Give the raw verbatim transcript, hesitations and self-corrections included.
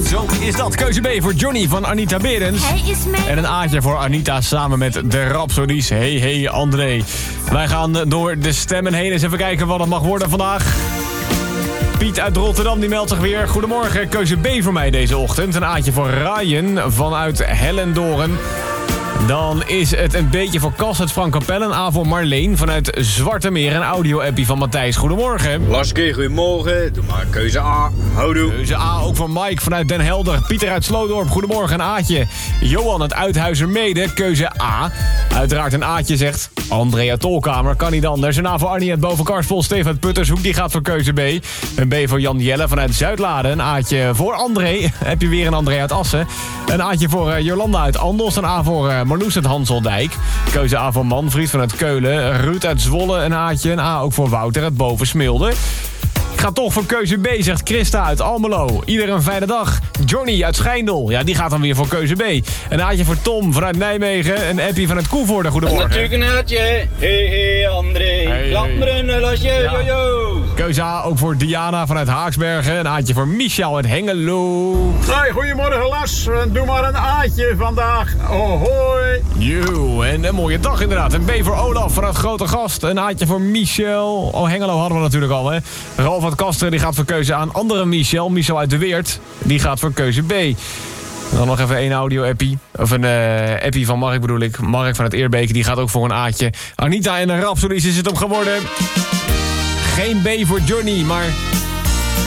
Zo is dat. Keuze B voor Johnny van Anita Berends. En een A'tje voor Anita samen met de Rhapsodies. Hey, hey, André. Wij gaan door de stemmen heen. Eens even kijken wat het mag worden vandaag. Piet uit Rotterdam die meldt zich weer. Goedemorgen, keuze B voor mij deze ochtend. Een A'tje voor Ryan vanuit Hellendoorn. Dan is het een beetje voor Cas uit Frank Capelle. Een A voor Marleen vanuit Zwarte Meer. Een audio-appie van Matthijs. Goedemorgen. Lasky, goedemorgen. Doe maar keuze A. Houdoe. Keuze A ook voor Mike vanuit Den Helder. Pieter uit Sloodorp. Goedemorgen, een A'tje. Johan uit Uithuizermede. Keuze A. Uiteraard een A'tje zegt Andrea Tolkamer. Kan niet anders. Een A voor Arnie uit Bovenkarspel. Stefan uit Puttershoek. Die gaat voor keuze B. Een B voor Jan Jelle vanuit Zuidlade. Een A'tje voor André. Heb je weer een André uit Assen. Een A'tje voor uh, Jolanda uit Andos. Een A voor uh, Marloes uit Hanseldijk. Keuze A voor Manfried vanuit Keulen. Ruud uit Zwolle. Een A'tje. Een A ook voor Wouter uit Bovensmilde. Ik ga toch voor keuze B, zegt Christa uit Almelo. Ieder een fijne dag. Johnny uit Schijndel. Ja, die gaat dan weer voor keuze B. Een A'tje voor Tom vanuit Nijmegen. Een appie vanuit Koevoorde. Goedemorgen. Natuurlijk een A'tje. Hey, hey, André. Hey, Klapperen, een lasje. Ja. Yo, yo. Keuze A ook voor Diana vanuit Haaksbergen. Een A'tje voor Michel uit Hengelo. Hoi, goedemorgen Las. Doe maar een A'tje vandaag. Ohoi. Yo, en een mooie dag inderdaad. Een B voor Olaf vanuit Grote Gast. Een A'tje voor Michel. Oh, Hengelo hadden we natuurlijk al, hè. Ralf uit Kasteren, die gaat voor keuze aan andere Michel. Michel uit de Weert, die gaat voor keuze B. Dan nog even één audio-appie. Of een uh, appie van Mark bedoel ik. Mark van het Eerbeek, die gaat ook voor een A'tje. Anita en de Rhapsodies is het hem geworden. Geen B voor Johnny, maar